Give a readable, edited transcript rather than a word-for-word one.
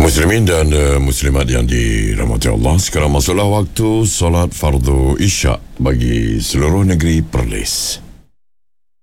Muslimin dan muslimat yang dirahmati Allah, sekarang masuklah waktu solat fardu isyak bagi seluruh negeri Perlis.